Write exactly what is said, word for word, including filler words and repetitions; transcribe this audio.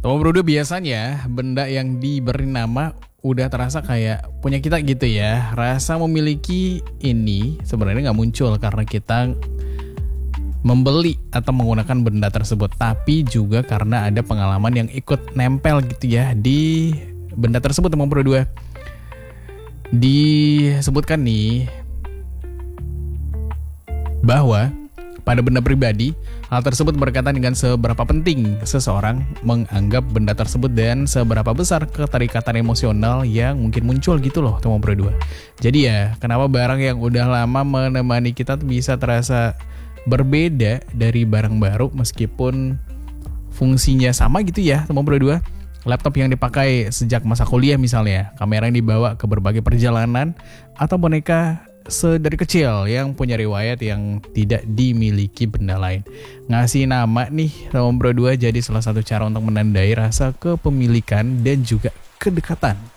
Teman bro, biasanya benda yang diberi nama udah terasa kayak punya kita gitu ya. Rasa memiliki ini sebenarnya nggak muncul karena kita membeli atau menggunakan benda tersebut, tapi juga karena ada pengalaman yang ikut nempel gitu ya di benda tersebut. Teman bro dua, disebutkan nih bahwa pada benda pribadi, hal tersebut berkaitan dengan seberapa penting seseorang menganggap benda tersebut dan seberapa besar keterikatan emosional yang mungkin muncul gitu loh teman bro dua. Jadi ya, kenapa barang yang udah lama menemani kita tuh bisa terasa berbeda dari barang baru meskipun fungsinya sama gitu ya teman bro dua. Laptop yang dipakai sejak masa kuliah misalnya, kamera yang dibawa ke berbagai perjalanan, atau boneka sedari kecil yang punya riwayat yang tidak dimiliki benda lain. Ngasih nama nih teman bro dua jadi salah satu cara untuk menandai rasa kepemilikan dan juga kedekatan.